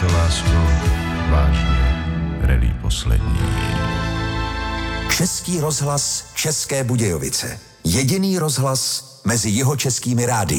to, lásko, vážně relí poslední. Český rozhlas České Budějovice. Jediný rozhlas mezi jihočeskými rádii.